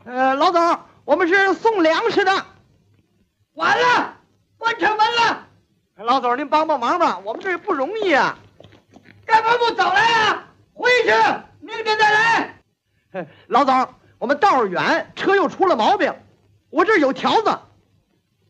老总，我们是送粮食的。 完了，关上门了。 老总，您帮帮忙吧，我们这不容易啊。 干嘛不早来呀？回去，明天再来。 老总，我们道儿远，车又出了毛病，我这儿有条子，